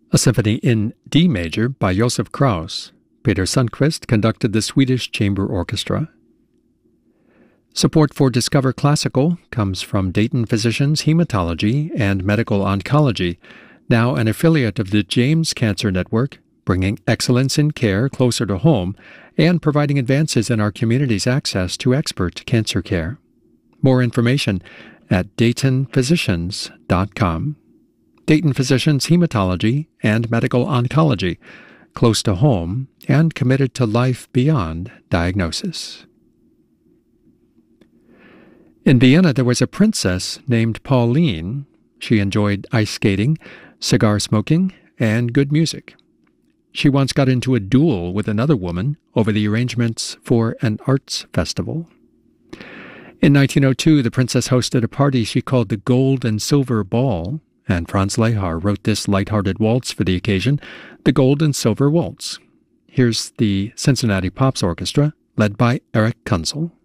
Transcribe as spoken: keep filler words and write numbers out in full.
A symphony in D major by Josef Krauss. Peter Sundqvist conducted the Swedish Chamber Orchestra. Support for Discover Classical comes from Dayton Physicians Hematology and Medical Oncology, now an affiliate of the James Cancer Network, bringing excellence in care closer to home and providing advances in our community's access to expert cancer care. More information at dayton physicians dot com. Dayton Physicians Hematology and Medical Oncology, close to home and committed to life beyond diagnosis. In Vienna, there was a princess named Pauline. She enjoyed ice skating, cigar smoking, and good music. She once got into a duel with another woman over the arrangements for an arts festival. In nineteen oh two, the princess hosted a party she called the Gold and Silver Ball, and Franz Lehar wrote this light-hearted waltz for the occasion, the Gold and Silver Waltz. Here's the Cincinnati Pops Orchestra, led by Eric Kunzel.